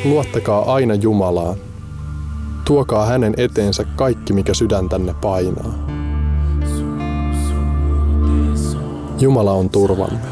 Luottakaa aina Jumalaan. Tuokaa hänen eteensä kaikki, mikä sydäntänne painaa. Jumala on turvamme.